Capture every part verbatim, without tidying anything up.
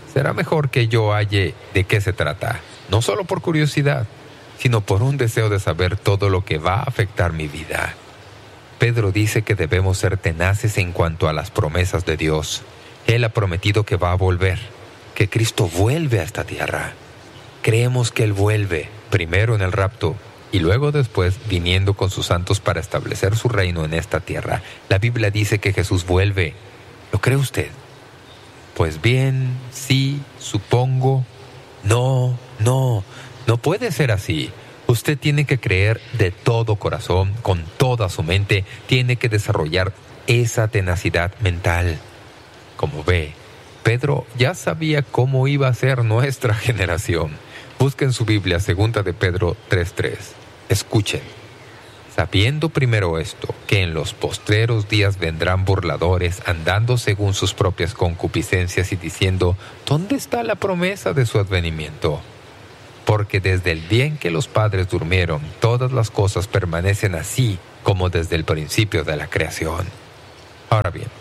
será mejor que yo halle de qué se trata, no solo por curiosidad, sino por un deseo de saber todo lo que va a afectar mi vida. Pedro dice que debemos ser tenaces en cuanto a las promesas de Dios. Él ha prometido que va a volver, que Cristo vuelve a esta tierra. Creemos que Él vuelve, primero en el rapto, y luego después viniendo con sus santos para establecer su reino en esta tierra. La Biblia dice que Jesús vuelve. ¿Lo cree usted? Pues bien, sí, supongo. No, no, no puede ser así. Usted tiene que creer de todo corazón, con toda su mente. Tiene que desarrollar esa tenacidad mental. Como ve, Pedro ya sabía cómo iba a ser nuestra generación. Busca en su Biblia segunda de Pedro tres tres. Escuchen. Sabiendo primero esto, que en los postreros días vendrán burladores, andando según sus propias concupiscencias y diciendo, ¿dónde está la promesa de su advenimiento? Porque desde el día en que los padres durmieron, todas las cosas permanecen así como desde el principio de la creación. Ahora bien,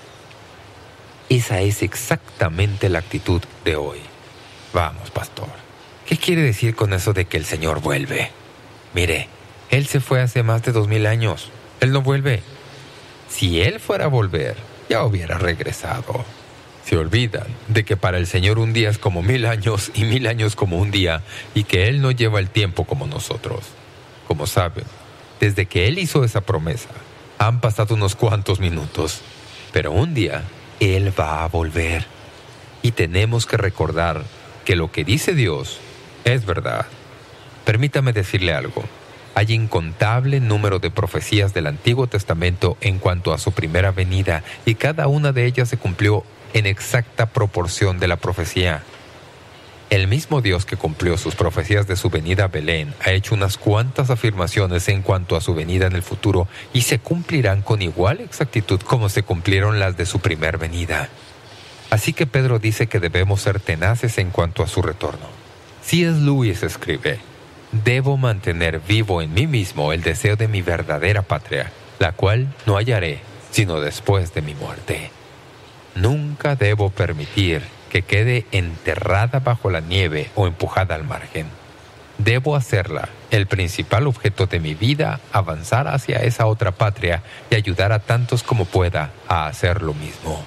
esa es exactamente la actitud de hoy. Vamos, pastor. ¿Qué quiere decir con eso de que el Señor vuelve? Mire, Él se fue hace más de dos mil años. Él no vuelve. Si Él fuera a volver, ya hubiera regresado. Se olvidan de que para el Señor un día es como mil años y mil años como un día, y que Él no lleva el tiempo como nosotros. Como saben, desde que Él hizo esa promesa, han pasado unos cuantos minutos. Pero un día, Él va a volver. Y tenemos que recordar que lo que dice Dios es verdad. Permítame decirle algo. Hay incontable número de profecías del Antiguo Testamento en cuanto a su primera venida, y cada una de ellas se cumplió en exacta proporción de la profecía. El mismo Dios que cumplió sus profecías de su venida a Belén ha hecho unas cuantas afirmaciones en cuanto a su venida en el futuro, y se cumplirán con igual exactitud como se cumplieron las de su primer venida. Así que Pedro dice que debemos ser tenaces en cuanto a su retorno. C S Lewis escribe, «Debo mantener vivo en mí mismo el deseo de mi verdadera patria, la cual no hallaré sino después de mi muerte. Nunca debo permitir que quede enterrada bajo la nieve o empujada al margen. Debo hacerla el principal objeto de mi vida, avanzar hacia esa otra patria y ayudar a tantos como pueda a hacer lo mismo».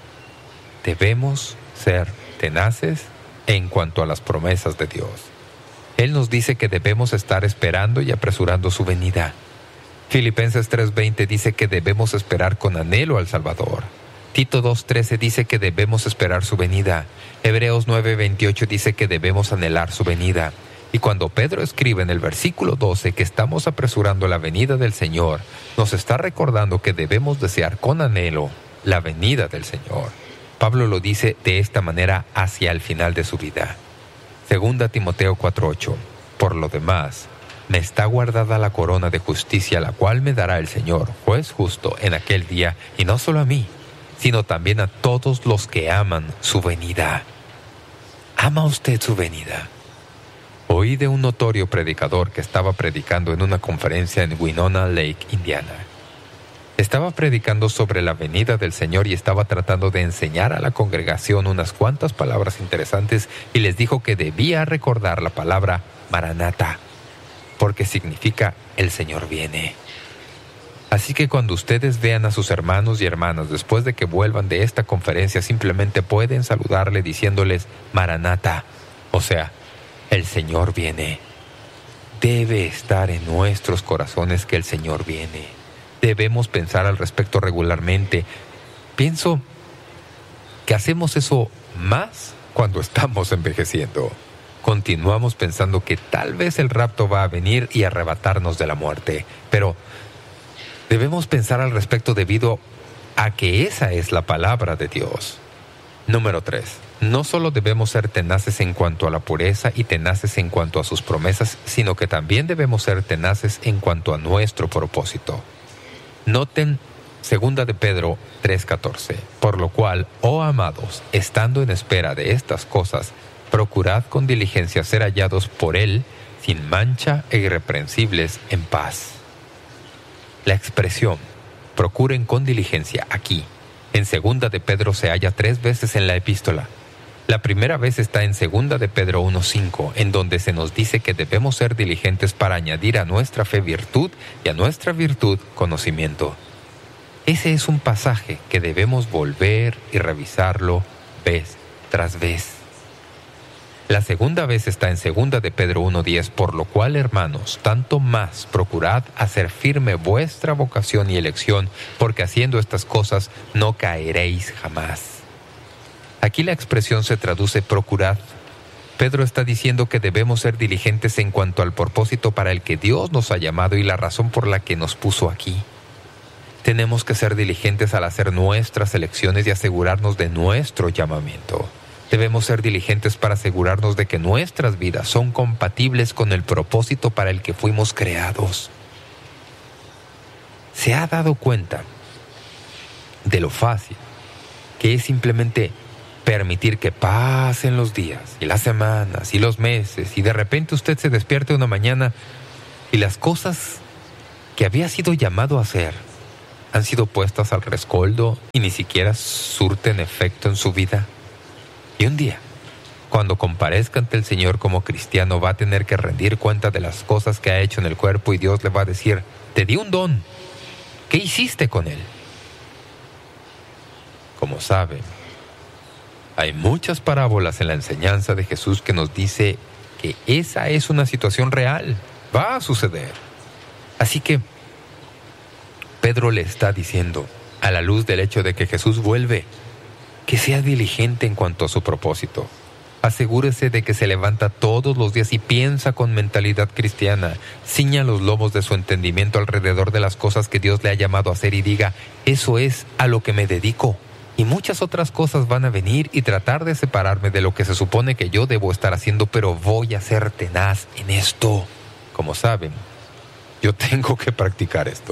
Debemos ser tenaces en cuanto a las promesas de Dios. Él nos dice que debemos estar esperando y apresurando su venida. Filipenses tres veinte dice que debemos esperar con anhelo al Salvador. Tito dos trece dice que debemos esperar su venida. Hebreos nueve veintiocho dice que debemos anhelar su venida. Y cuando Pedro escribe en el versículo doce que estamos apresurando la venida del Señor, nos está recordando que debemos desear con anhelo la venida del Señor. Pablo lo dice de esta manera hacia el final de su vida. Segunda Timoteo cuatro ocho. Por lo demás, me está guardada la corona de justicia, la cual me dará el Señor, juez justo, en aquel día, y no solo a mí, sino también a todos los que aman su venida. ¿Ama usted su venida? Oí de un notorio predicador que estaba predicando en una conferencia en Winona Lake, Indiana. Estaba predicando sobre la venida del Señor y estaba tratando de enseñar a la congregación unas cuantas palabras interesantes, y les dijo que debía recordar la palabra Maranatha, porque significa el Señor viene. Así que cuando ustedes vean a sus hermanos y hermanas después de que vuelvan de esta conferencia, simplemente pueden saludarle diciéndoles Maranatha, o sea, el Señor viene. Debe estar en nuestros corazones que el Señor viene. Debemos pensar al respecto regularmente. Pienso que hacemos eso más cuando estamos envejeciendo. Continuamos pensando que tal vez el rapto va a venir y arrebatarnos de la muerte, pero debemos pensar al respecto debido a que esa es la palabra de Dios. Número tres. No solo debemos ser tenaces en cuanto a la pureza y tenaces en cuanto a sus promesas, sino que también debemos ser tenaces en cuanto a nuestro propósito. Noten segunda de Pedro tres catorce. Por lo cual, oh amados, estando en espera de estas cosas, procurad con diligencia ser hallados por Él, sin mancha e irreprensibles en paz. La expresión procuren con diligencia aquí, en segunda de Pedro, se halla tres veces en la epístola. La primera vez está en segunda de Pedro uno cinco, en donde se nos dice que debemos ser diligentes para añadir a nuestra fe virtud y a nuestra virtud conocimiento. Ese es un pasaje que debemos volver y revisarlo vez tras vez. La segunda vez está en segunda de Pedro uno diez, por lo cual, hermanos, tanto más procurad hacer firme vuestra vocación y elección, porque haciendo estas cosas no caeréis jamás. Aquí la expresión se traduce procurad. Pedro está diciendo que debemos ser diligentes en cuanto al propósito para el que Dios nos ha llamado y la razón por la que nos puso aquí. Tenemos que ser diligentes al hacer nuestras elecciones y asegurarnos de nuestro llamamiento. Debemos ser diligentes para asegurarnos de que nuestras vidas son compatibles con el propósito para el que fuimos creados. ¿Se ha dado cuenta de lo fácil que es simplemente permitir que pasen los días y las semanas y los meses y de repente usted se despierte una mañana y las cosas que había sido llamado a hacer han sido puestas al rescoldo y ni siquiera surten efecto en su vida? Y un día, cuando comparezca ante el Señor como cristiano, va a tener que rendir cuenta de las cosas que ha hecho en el cuerpo y Dios le va a decir, te di un don, ¿qué hiciste con él? Como saben, hay muchas parábolas en la enseñanza de Jesús que nos dice que esa es una situación real, va a suceder. Así que Pedro le está diciendo, a la luz del hecho de que Jesús vuelve, que sea diligente en cuanto a su propósito. Asegúrese de que se levanta todos los días y piensa con mentalidad cristiana. Ciña los lomos de su entendimiento alrededor de las cosas que Dios le ha llamado a hacer y diga, eso es a lo que me dedico. Y muchas otras cosas van a venir y tratar de separarme de lo que se supone que yo debo estar haciendo, pero voy a ser tenaz en esto. Como saben, yo tengo que practicar esto.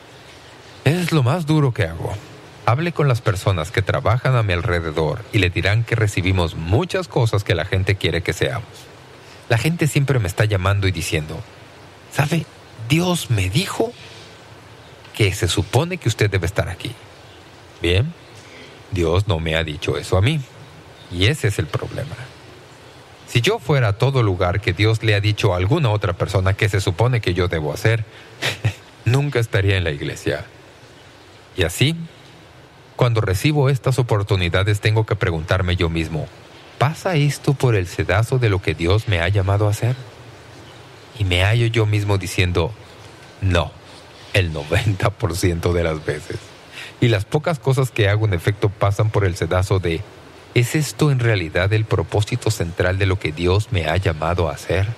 Es lo más duro que hago. Hable con las personas que trabajan a mi alrededor y le dirán que recibimos muchas cosas que la gente quiere que seamos. La gente siempre me está llamando y diciendo, ¿sabe? Dios me dijo que se supone que usted debe estar aquí. Bien, Dios no me ha dicho eso a mí. Y ese es el problema. Si yo fuera a todo lugar que Dios le ha dicho a alguna otra persona que se supone que yo debo hacer, nunca estaría en la iglesia. Y así, cuando recibo estas oportunidades, tengo que preguntarme yo mismo, ¿pasa esto por el sedazo de lo que Dios me ha llamado a hacer? Y me hallo yo mismo diciendo, no, el noventa por ciento de las veces. Y las pocas cosas que hago en efecto pasan por el sedazo de, ¿es esto en realidad el propósito central de lo que Dios me ha llamado a hacer?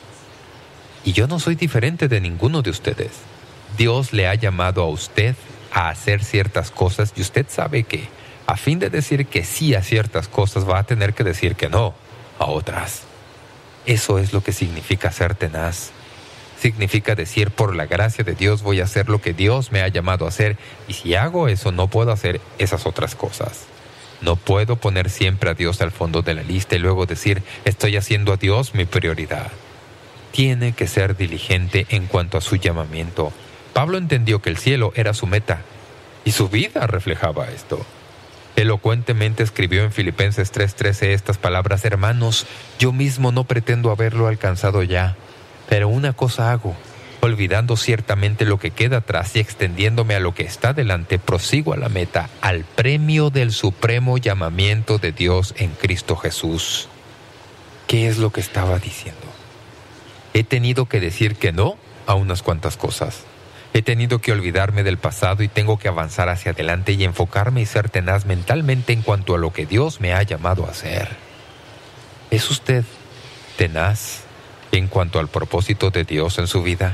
Y yo no soy diferente de ninguno de ustedes. Dios le ha llamado a usted a hacer ciertas cosas y usted sabe que, a fin de decir que sí a ciertas cosas, va a tener que decir que no a otras. Eso es lo que significa ser tenaz. Significa decir, por la gracia de Dios voy a hacer lo que Dios me ha llamado a hacer, y si hago eso no puedo hacer esas otras cosas. No puedo poner siempre a Dios al fondo de la lista y luego decir, estoy haciendo a Dios mi prioridad. Tiene que ser diligente en cuanto a su llamamiento. Pablo entendió que el cielo era su meta, y su vida reflejaba esto. Elocuentemente escribió en Filipenses tres trece estas palabras, hermanos, yo mismo no pretendo haberlo alcanzado ya, pero una cosa hago, olvidando ciertamente lo que queda atrás y extendiéndome a lo que está delante, prosigo a la meta, al premio del supremo llamamiento de Dios en Cristo Jesús. ¿Qué es lo que estaba diciendo? He tenido que decir que no a unas cuantas cosas. He tenido que olvidarme del pasado y tengo que avanzar hacia adelante y enfocarme y ser tenaz mentalmente en cuanto a lo que Dios me ha llamado a hacer. ¿Es usted tenaz en cuanto al propósito de Dios en su vida?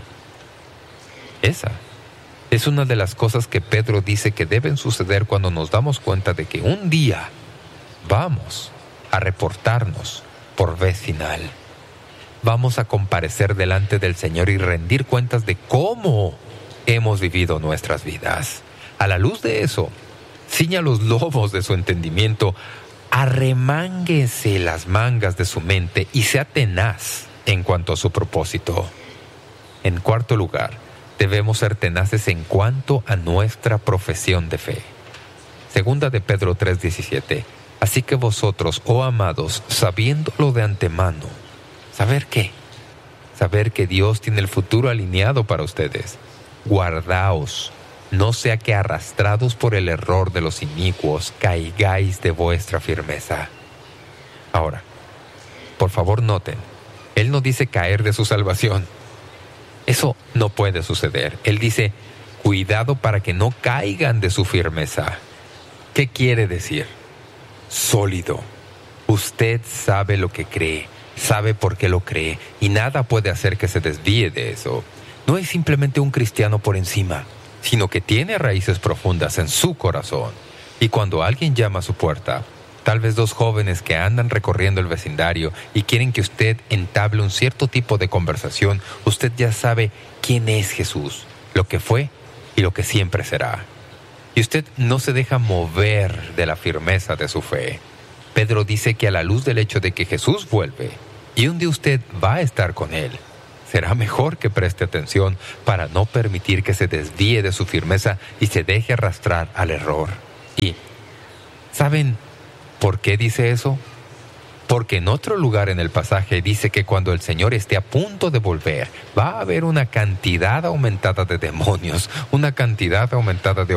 Esa es una de las cosas que Pedro dice que deben suceder cuando nos damos cuenta de que un día vamos a reportarnos por vez final. Vamos a comparecer delante del Señor y rendir cuentas de cómo hemos vivido nuestras vidas. A la luz de eso, ciña los lomos de su entendimiento, arremánguese las mangas de su mente y sea tenaz en cuanto a su propósito. En cuarto lugar, debemos ser tenaces en cuanto a nuestra profesión de fe. Segunda de Pedro tres diecisiete. Así que vosotros, oh amados, sabiéndolo de antemano, ¿saber qué? Saber que Dios tiene el futuro alineado para ustedes. Guardaos, no sea que arrastrados por el error de los inicuos caigáis de vuestra firmeza. Ahora, por favor noten, Él no dice caer de su salvación. Eso no puede suceder. Él dice, cuidado para que no caigan de su firmeza. ¿Qué quiere decir? Sólido. Usted sabe lo que cree, sabe por qué lo cree, y nada puede hacer que se desvíe de eso. No es simplemente un cristiano por encima, sino que tiene raíces profundas en su corazón. Y cuando alguien llama a su puerta, tal vez dos jóvenes que andan recorriendo el vecindario y quieren que usted entable un cierto tipo de conversación, usted ya sabe quién es Jesús, lo que fue y lo que siempre será. Y usted no se deja mover de la firmeza de su fe. Pedro dice que a la luz del hecho de que Jesús vuelve y un día usted va a estar con Él, será mejor que preste atención para no permitir que se desvíe de su firmeza y se deje arrastrar al error. Y, ¿saben por qué dice eso? Porque en otro lugar en el pasaje dice que cuando el Señor esté a punto de volver, va a haber una cantidad aumentada de demonios, una cantidad aumentada de